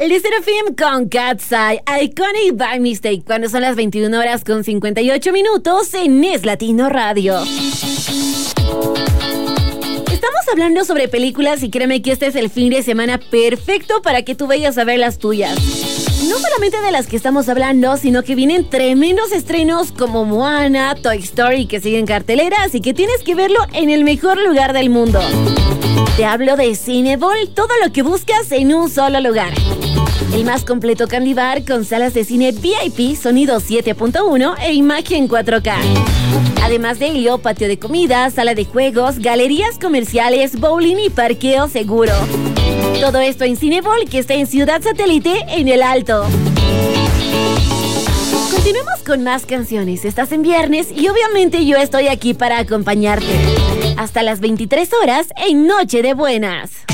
El Serafim con Cat's Eye, Iconic by Mistake, cuando son las 21 horas con 58 minutos en Es Latino Radio. Estamos hablando sobre películas y créeme que este es el fin de semana perfecto para que tú vayas a ver las tuyas. No solamente de las que estamos hablando, sino que vienen tremendos estrenos como Moana, Toy Story que siguen carteleras y que tienes que verlo en el mejor lugar del mundo. Te hablo de Cinebol, todo lo que buscas en un solo lugar. El más completo candy bar con salas de cine VIP, sonido 7.1 e imagen 4K. Además de ello, patio de comida, sala de juegos, galerías comerciales, bowling y parqueo seguro. Todo esto en Cinebol, que está en Ciudad Satélite, en El Alto. Continuemos con más canciones. Estás en viernes y obviamente yo estoy aquí para acompañarte. Hasta las 23 horas en Noche de Buenas.